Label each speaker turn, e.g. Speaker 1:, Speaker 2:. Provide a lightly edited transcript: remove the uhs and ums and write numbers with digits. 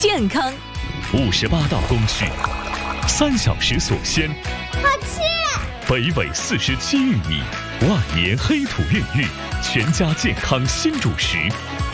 Speaker 1: 健康。
Speaker 2: 58道工序，3小时所鲜。
Speaker 3: 好吃。
Speaker 2: 北纬47玉米，万年黑土孕育，全家健康新主食。